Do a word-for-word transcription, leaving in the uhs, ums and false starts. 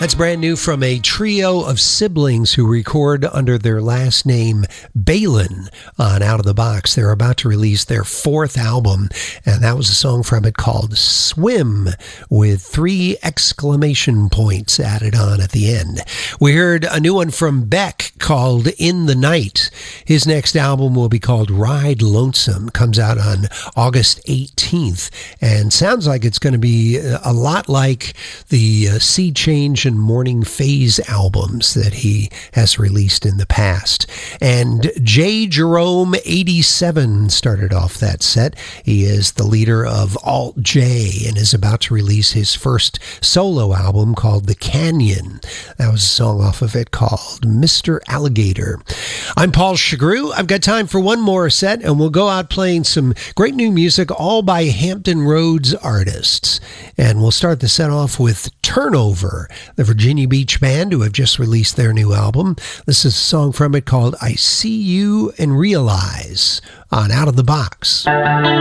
That's brand new from a trio of siblings who record under their last name Balin on Out of the Box. They're about to release their fourth album, and that was a song from it called Swim, with three exclamation points added on at the end. We heard a new one from Beck called In the Night. His next album will be called Ride Lonesome, comes out on August eighteenth, and sounds like it's going to be a lot like the uh, Sea Change and Morning Phase albums that he has released in the past. And J. Jerome eighty-seven started off that set. He is the leader of Alt J and is about to release his first solo album called The Canyon. That was a song off of it called Mister Alligator. I'm Paul Chagru. I've got time for one more set, and we'll go out playing some great new music, all by Hampton Roads artists. And we'll start the set off with Turnover, the Virginia Beach band who have just released their new album. This is a song from it called I See You and Realize on Out of the Box.